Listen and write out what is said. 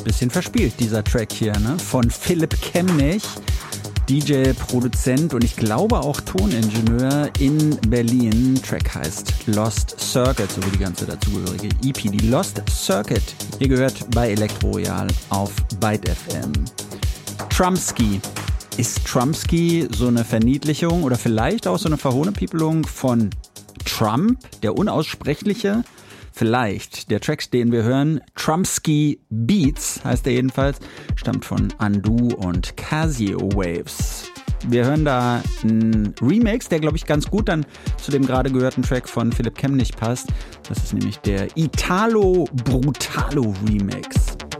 Bisschen verspielt, dieser Track hier, ne? Von Philipp Kemnich, DJ, Produzent und ich glaube auch Toningenieur in Berlin. Track heißt Lost Circuit, so wie die ganze dazugehörige EP, die Lost Circuit. Ihr gehört bei Elektro Royal auf Byte FM. Trumpski. Ist Trumpski so eine Verniedlichung oder vielleicht auch so eine Verhohnepiepelung von Trump, der Unaussprechliche? Vielleicht. Der Track, den wir hören, Trumpski Beats, heißt er jedenfalls, stammt von Undo und Casio Waves. Wir hören da einen Remix, der, glaube ich, ganz gut dann zu dem gerade gehörten Track von Philipp Kemnich passt. Das ist nämlich der Italo Brutalo Remix.